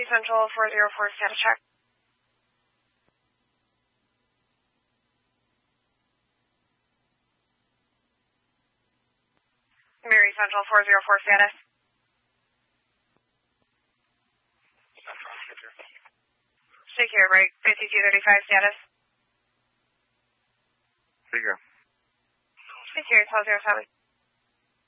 Central 404 status check. Mary Central 404 status. Secure, right, 5235 status. Secure. Secure, 1207.